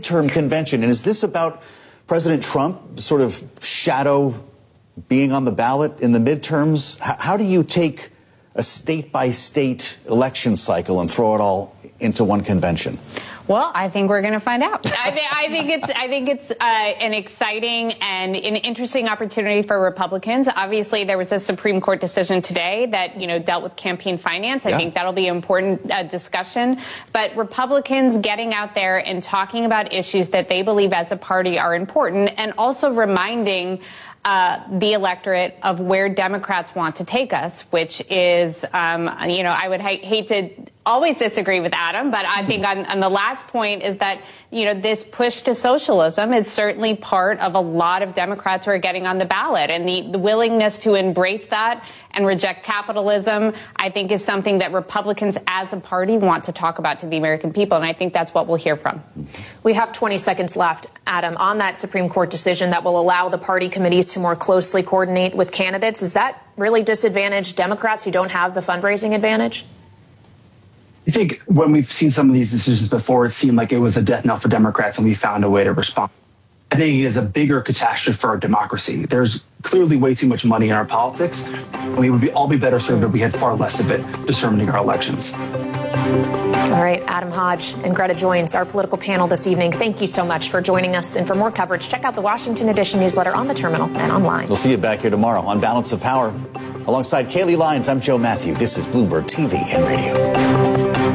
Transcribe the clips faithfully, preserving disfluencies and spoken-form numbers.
midterm convention. And is this about President Trump sort of shadow being on the ballot in the midterms? H- how do you take a state-by-state election cycle and throw it all into one convention? Well, I think we're going to find out. I, th- I think it's I think it's uh, an exciting and an interesting opportunity for Republicans. Obviously, there was a Supreme Court decision today that, you know, dealt with campaign finance. I yeah. think that'll be an important uh, discussion. But Republicans getting out there and talking about issues that they believe as a party are important, and also reminding Uh, the electorate of where Democrats want to take us, which is, um, you know, I would ha- hate to always disagree with Adam, but I think on, on the last point is that, you know, this push to socialism is certainly part of a lot of Democrats who are getting on the ballot. And the, the willingness to embrace that and reject capitalism, I think, is something that Republicans as a party want to talk about to the American people. And I think that's what we'll hear from. We have twenty seconds left, Adam, on that Supreme Court decision that will allow the party committees to more closely coordinate with candidates. Does that really disadvantage Democrats who don't have the fundraising advantage? I think when we've seen some of these decisions before, it seemed like it was a death knell for Democrats, and we found a way to respond. I think it is a bigger catastrophe for our democracy. There's clearly way too much money in our politics, and we would be, all be better served if we had far less of it determining our elections. All right, Adam Hodge and Greta Joins, our political panel this evening. Thank you so much for joining us. And for more coverage, check out the Washington Edition newsletter on the terminal and online. We'll see you back here tomorrow on Balance of Power. Alongside Kaylee Lyons, I'm Joe Matthew. This is Bloomberg T V and Radio.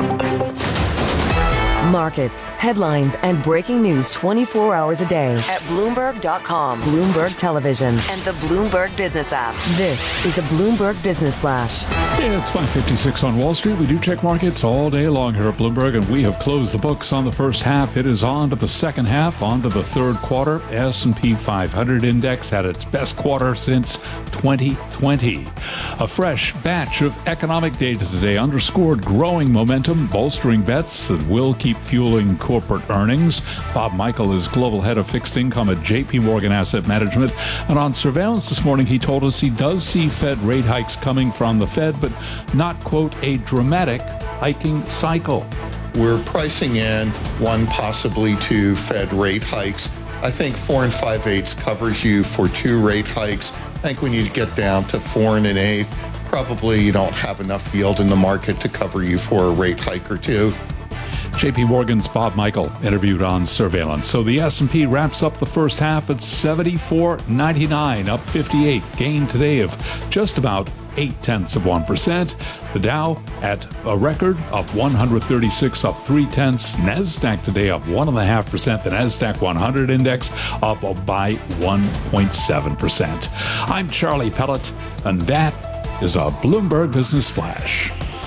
Markets, headlines, and breaking news twenty-four hours a day at Bloomberg dot com, Bloomberg Television, and the Bloomberg Business app. This is a Bloomberg Business Flash. Yeah, it's five fifty-six on Wall Street. We do check markets all day long here at Bloomberg, and we have closed the books on the first half. It is on to the second half, on to the third quarter. S and P five hundred index had its best quarter since twenty twenty. A fresh batch of economic data today underscored growing momentum, bolstering bets that will keep fueling corporate earnings. Bob Michael is global head of fixed income at J P Morgan Asset Management. And on surveillance this morning, he told us he does see Fed rate hikes coming from the Fed, but not, quote, a dramatic hiking cycle. We're pricing in one, possibly two Fed rate hikes. I think four and five eighths covers you for two rate hikes. I think when you get down to four and an eighth, probably you don't have enough yield in the market to cover you for a rate hike or two. J P Morgan's Bob Michael interviewed on surveillance. So the S and P wraps up the first half at seventy-four ninety-nine, up fifty-eight. Gain today of just about eight tenths of one percent. The Dow at a record of one hundred thirty-six, up three tenths. NASDAQ today up one and a half percent. The NASDAQ one hundred index up by one point seven percent. I'm Charlie Pellet, and that is a Bloomberg Business Flash.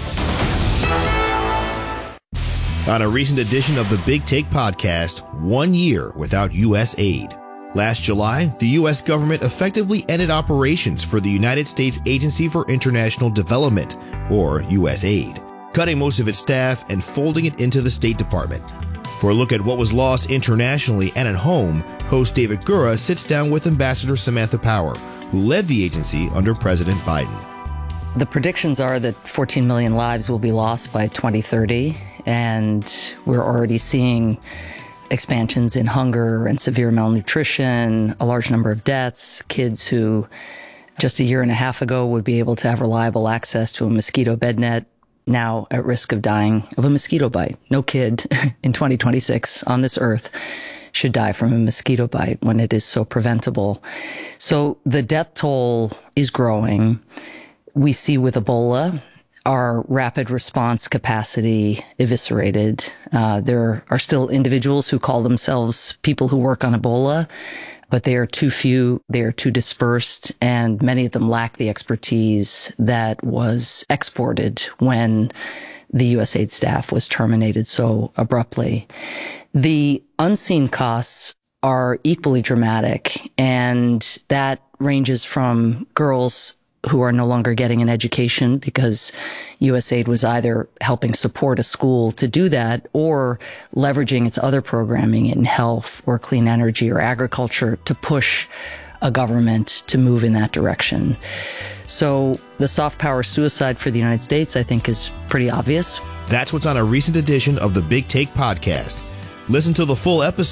On a recent edition of the Big Take podcast, one year without U S aid. Last July, the U S government effectively ended operations for the United States Agency for International Development, or U S aid, cutting most of its staff and folding it into the State Department. For a look at what was lost internationally and at home, host David Gura sits down with Ambassador Samantha Power, who led the agency under President Biden. The predictions are that fourteen million lives will be lost by twenty thirty. And we're already seeing expansions in hunger and severe malnutrition, a large number of deaths, kids who just a year and a half ago would be able to have reliable access to a mosquito bed net, now at risk of dying of a mosquito bite. No kid in twenty twenty-six on this earth should die from a mosquito bite when it is so preventable. So the death toll is growing. We see with Ebola our rapid response capacity eviscerated. Uh, there are still individuals who call themselves people who work on Ebola, but they are too few, they are too dispersed, and many of them lack the expertise that was exported when the U S aid staff was terminated so abruptly. The unseen costs are equally dramatic, and that ranges from girls who are no longer getting an education because U S aid was either helping support a school to do that or leveraging its other programming in health or clean energy or agriculture to push a government to move in that direction. So the soft power suicide for the United States, I think, is pretty obvious. That's what's on a recent edition of the Big Take podcast. Listen to the full episode